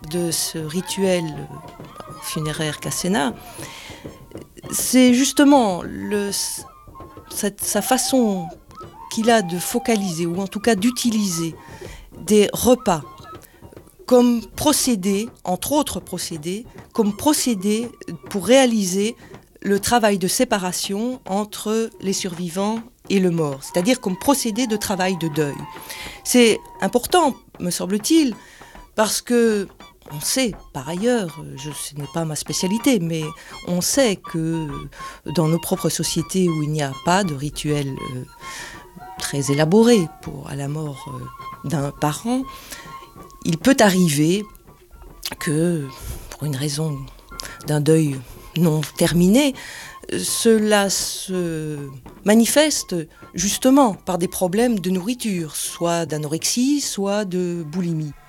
de ce rituel funéraire Casséna, c'est justement sa façon qu'il a de focaliser, ou en tout cas d'utiliser des repas comme procédé, entre autres procédés, comme procédé pour réaliser le travail de séparation entre les survivants et le mort, c'est-à-dire comme procédé de travail de deuil. C'est important, me semble-t-il, parce que on sait, par ailleurs, ce n'est pas ma spécialité, mais on sait que dans nos propres sociétés où il n'y a pas de rituel très élaboré à la mort d'un parent, il peut arriver que, pour une raison d'un deuil non terminé, cela se manifeste justement par des problèmes de nourriture, soit d'anorexie, soit de boulimie.